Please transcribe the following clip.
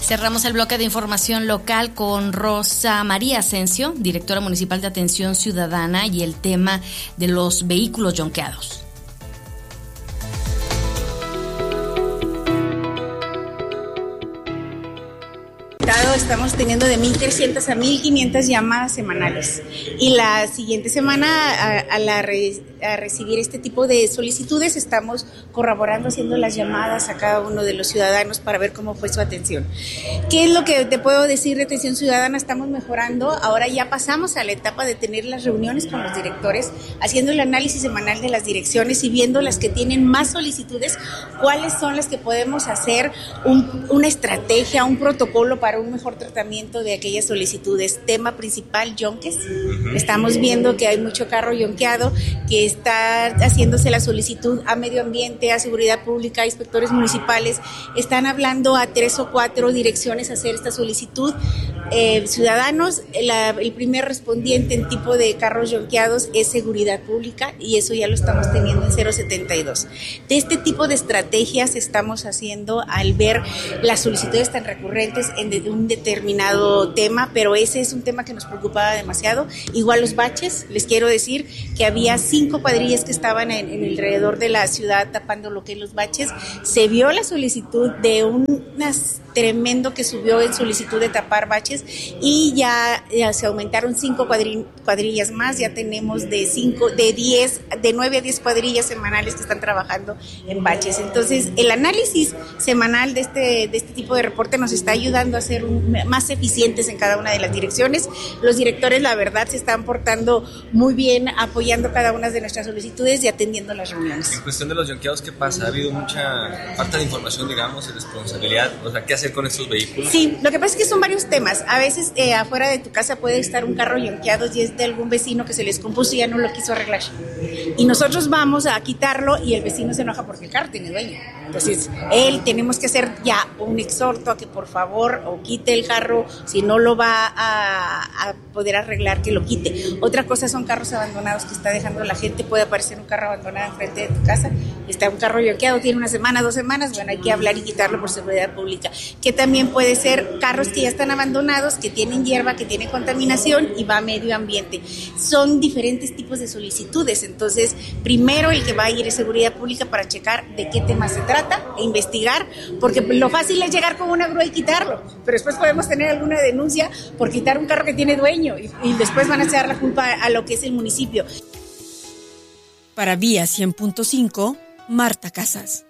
Cerramos el bloque de información local con Rosa María Asensio, directora municipal de Atención Ciudadana, y el tema de los vehículos yonqueados. Estamos teniendo de 1.300 a 1.500 llamadas semanales, y la siguiente semana a recibir este tipo de solicitudes estamos corroborando, haciendo las llamadas a cada uno de los ciudadanos para ver cómo fue su atención. ¿Qué es lo que te puedo decir de atención ciudadana? Estamos mejorando, ahora ya pasamos a la etapa de tener las reuniones con los directores, haciendo el análisis semanal de las direcciones y viendo las que tienen más solicitudes, cuáles son las que podemos hacer una estrategia, un protocolo para un mejor tratamiento de aquellas solicitudes. Tema principal, yonques. Estamos viendo que hay mucho carro yonqueado, que está haciéndose la solicitud a medio ambiente, a seguridad pública, a inspectores municipales. Están hablando a 3 o 4 direcciones a hacer esta solicitud. Ciudadanos, el primer respondiente en tipo de carros yonqueados es seguridad pública, y eso ya lo estamos teniendo en 072. De este tipo de estrategias estamos haciendo al ver las solicitudes tan recurrentes en un determinado tema, pero ese es un tema que nos preocupaba demasiado. Igual los baches, les quiero decir que había 5 cuadrillas que estaban en alrededor de la ciudad tapando lo que es los baches. Se vio la solicitud de unas tremendo que subió en solicitud de tapar baches, y ya se aumentaron 5 cuadrillas más. Ya tenemos de 9 a 10 cuadrillas semanales que están trabajando en baches. Entonces, el análisis semanal de este tipo de reporte nos está ayudando a ser más eficientes en cada una de las direcciones. Los directores, la verdad, se están portando muy bien, apoyando cada una de nuestras solicitudes y atendiendo las reuniones. En cuestión de los yonqueados, ¿qué pasa? ¿Ha habido mucha falta de información, digamos, y responsabilidad? O sea, ¿qué hacer con estos vehículos? Sí, lo que pasa es que son varios temas. A veces afuera de tu casa puede estar un carro yonqueado y es de algún vecino que se les compuso y ya no lo quiso arreglar. Y nosotros vamos a quitarlo y el vecino se enoja porque el carro tiene dueño. Entonces, tenemos que hacer ya un exhorto a que por favor o quite el carro, si no lo va a poder arreglar, que lo quite. Otra cosa son carros abandonados que está dejando la gente. Puede aparecer un carro abandonado enfrente de tu casa, está un carro yonqueado, tiene 1 semana, 2 semanas, bueno, hay que hablar y quitarlo por seguridad pública. Que también puede ser carros que ya están abandonados, que tienen hierba, que tienen contaminación y va a medio ambiente. Son diferentes tipos de solicitudes. Entonces, primero el que va a ir es seguridad pública para checar de qué tema se trata e investigar, porque lo fácil es llegar con una grúa y quitarlo, pero después podemos tener alguna denuncia por quitar un carro que tiene dueño y después van a echar la culpa a lo que es el municipio. Para Vía 100.5, Marta Casas.